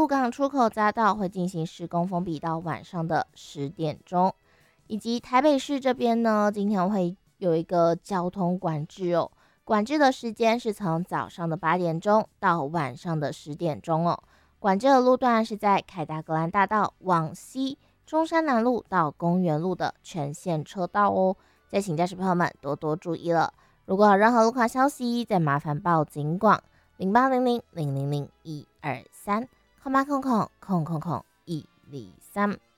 鹿港出口匝道会进行施工封闭到晚上的10点钟，以及台北市这边呢，今天会有一个交通管制哦，管制的时间是从早上的8点钟到晚上的10点钟哦。管制的路段是在凯达格兰大道往西、中山南路到公园路的全线车道哦，再请驾驶朋友们多多注意了。如果有任何路况消息，再麻烦报警广0800000123，0800000123。